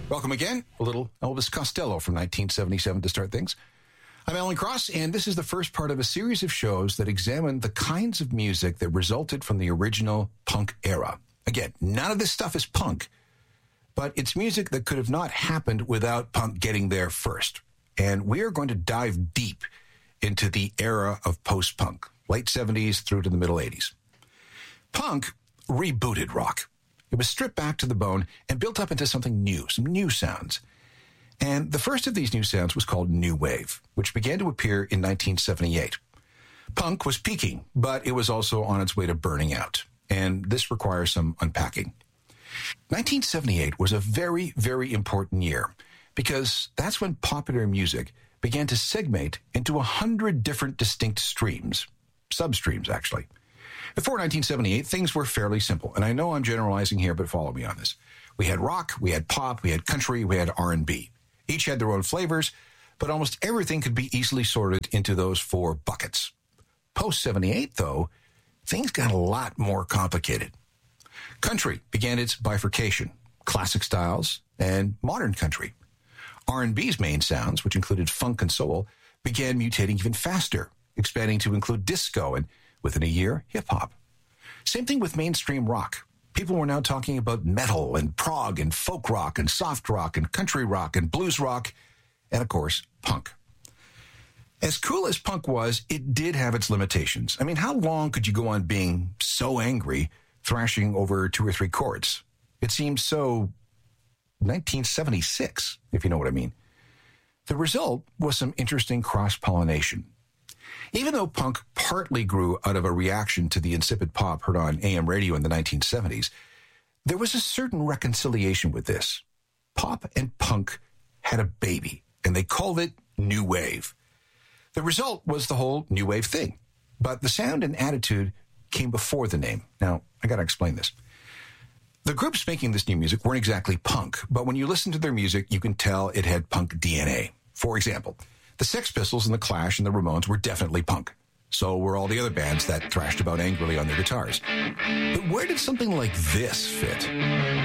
Welcome again. A little Elvis Costello from 1977 to start things. I'm Alan Cross, and this is the first part of a series of shows that examine the kinds of music that resulted from the original punk era. Again, none of this stuff is punk, but it's music that could have not happened without punk getting there first. And we are going to dive deep into the era of post-punk, late 70s through to the middle 80s. Punk rebooted rock. It was stripped back to the bone and built up into something new, some new sounds. And the first of these new sounds was called New Wave, which began to appear in 1978. Punk was peaking, but it was also on its way to burning out. And this requires some unpacking. 1978 was a very, very important year because that's when popular music began to segment into 100 different distinct streams, substreams actually. Before 1978, things were fairly simple, and I know I'm generalizing here, but follow me on this. We had rock, we had pop, we had country, we had R&B. Each had their own flavors, but almost everything could be easily sorted into those four buckets. Post-78, though, things got a lot more complicated. Country began its bifurcation, classic styles and modern country. R&B's main sounds, which included funk and soul, began mutating even faster, expanding to include disco and, within a year, hip-hop. Same thing with mainstream rock. People were now talking about metal and prog and folk rock and soft rock and country rock and blues rock and, of course, punk. As cool as punk was, it did have its limitations. I mean, how long could you go on being so angry, thrashing over 2 or 3 chords? It seemed so 1976, if you know what I mean. The result was some interesting cross-pollination. Even though punk partly grew out of a reaction to the insipid pop heard on AM radio in the 1970s, there was a certain reconciliation with this. Pop and punk had a baby, and they called it New Wave. The result was the whole New Wave thing, but the sound and attitude came before the name. Now, I got to explain this. The groups making this new music weren't exactly punk, but when you listen to their music, you can tell it had punk DNA. For example, the Sex Pistols and the Clash and the Ramones were definitely punk. So were all the other bands that thrashed about angrily on their guitars. But where did something like this fit?